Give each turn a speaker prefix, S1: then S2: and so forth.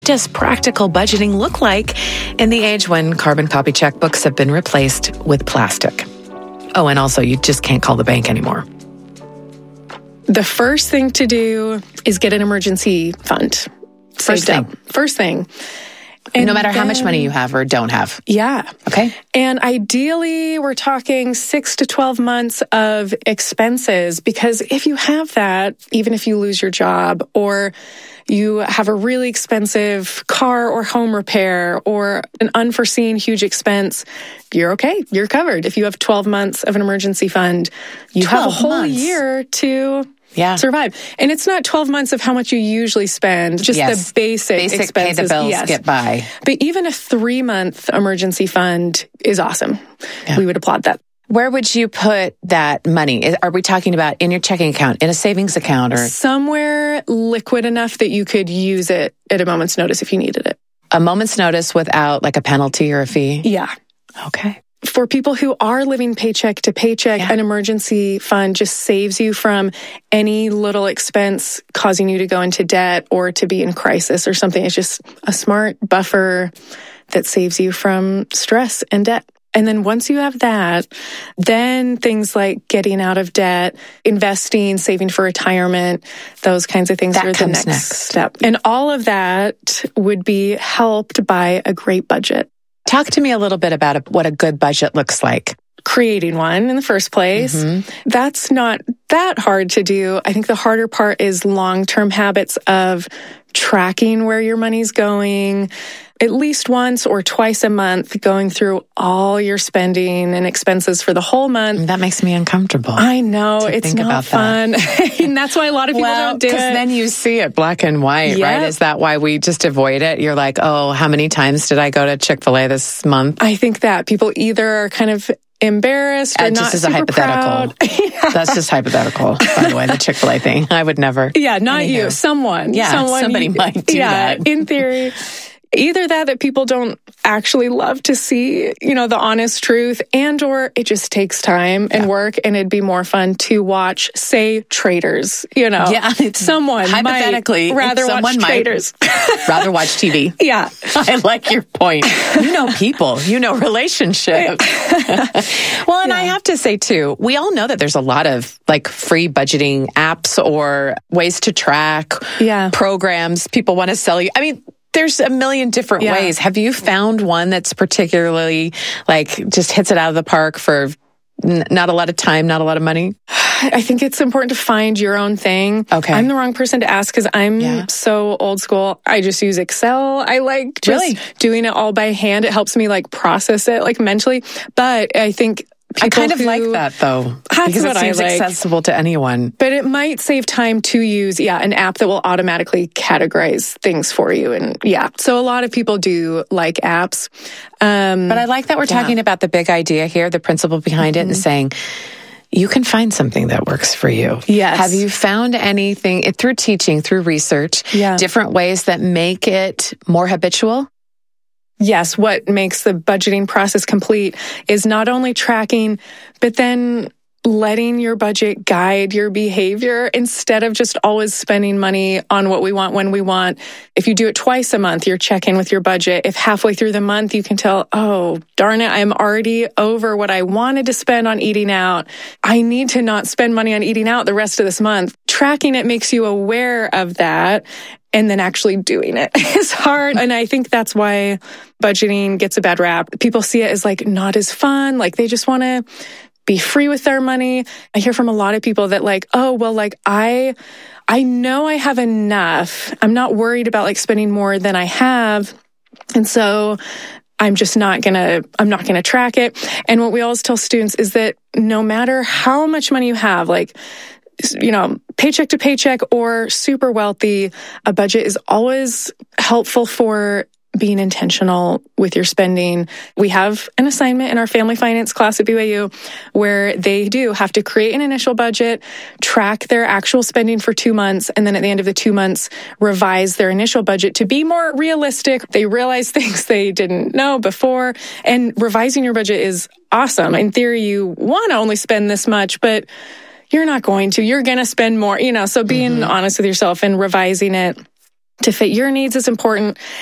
S1: does practical budgeting look like in the age when carbon copy checkbooks have been replaced with plastic? Oh, and also you just can't call the bank anymore.
S2: The first thing to do is get an emergency fund.
S1: First thing.
S2: And
S1: no matter how much money you have or don't have.
S2: Yeah.
S1: Okay.
S2: And ideally, we're talking 6 to 12 months of expenses, because if you have that, even if you lose your job or you have a really expensive car or home repair or an unforeseen huge expense, you're okay. You're covered. If you have 12 months of an emergency fund, you have a whole year to survive. And it's not 12 months of how much you usually spend, just the basic expenses.
S1: Pay the bills, get by.
S2: But even a 3-month emergency fund is awesome. Yeah. We would applaud that.
S1: Where would you put that money? Are we talking about in your checking account, in a savings account, or
S2: somewhere liquid enough that you could use it at a moment's notice if you needed it?
S1: A moment's notice without like a penalty or a fee?
S2: Yeah.
S1: Okay.
S2: For people who are living paycheck to paycheck, an emergency fund just saves you from any little expense causing you to go into debt or to be in crisis or something. It's just a smart buffer that saves you from stress and debt. And then once you have that, then things like getting out of debt, investing, saving for retirement, those kinds of things are the next step. And all of that would be helped by a great budget.
S1: Talk to me a little bit about what a good budget looks like.
S2: Creating one in the first place. That's not that hard to do. I think the harder part is long-term habits of tracking where your money's going, at least once or twice a month, going through all your spending and expenses for the whole month.
S1: That makes me uncomfortable.
S2: I know, it's not fun. And that's why a lot of people don't do it.
S1: Because then you see it black and white, right? Is that why we just avoid it? You're like, oh, how many times did I go to Chick-fil-A this month?
S2: I think that people either are kind of embarrassed or not super proud.
S1: That's just hypothetical, by the way, the Chick-fil-A thing. I would never.
S2: Yeah, not you. Someone.
S1: Somebody might do that.
S2: In theory. Either that people don't actually love to see, the honest truth, and or it just takes time and work, and it'd be more fun to watch, say, traders, someone
S1: hypothetically
S2: might rather watch traders.
S1: Rather watch TV.
S2: Yeah.
S1: I like your point. People, relationships. Well, and I have to say too, we all know that there's a lot of free budgeting apps or ways to track programs people want to sell you. I mean, there's a million different ways. Have you found one that's particularly just hits it out of the park for not a lot of time, not a lot of money?
S2: I think it's important to find your own thing. Okay. I'm the wrong person to ask because I'm so old school. I just use Excel. I like just doing it all by hand. It helps me process it mentally. But I think
S1: I kind of like that, though, because it seems accessible to anyone.
S2: But it might save time to use, an app that will automatically categorize things for you. And so a lot of people do like apps.
S1: But I like that we're talking about the big idea here, the principle behind it, and saying, you can find something that works for you.
S2: Yes.
S1: Have you found anything through teaching, through research, different ways that make it more habitual?
S2: Yes, what makes the budgeting process complete is not only tracking, but then letting your budget guide your behavior instead of just always spending money on what we want when we want. If you do it twice a month, you're checking with your budget. If halfway through the month you can tell, oh, darn it, I'm already over what I wanted to spend on eating out. I need to not spend money on eating out the rest of this month. Tracking it makes you aware of that. And then actually doing it is hard. And I think that's why budgeting gets a bad rap. People see it as not as fun. They just want to be free with their money. I hear from a lot of people that I know I have enough. I'm not worried about spending more than I have. And so I'm not going to track it. And what we always tell students is that no matter how much money you have, paycheck to paycheck or super wealthy, a budget is always helpful for being intentional with your spending. We have an assignment in our family finance class at BYU where they do have to create an initial budget, track their actual spending for 2 months, and then at the end of the 2 months, revise their initial budget to be more realistic. They realize things they didn't know before, and revising your budget is awesome. In theory, you want to only spend this much, but you're not going to. You're going to spend more, so being honest with yourself and revising it to fit your needs is important.